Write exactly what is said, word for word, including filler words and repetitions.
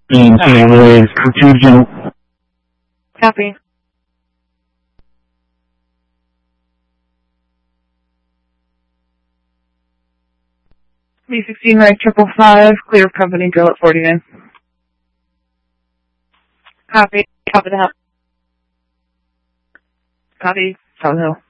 And so with confusion. Copy. B sixteen right triple five, clear of company, go at forty-nine. Copy. Copy the help. Copy. South Hill.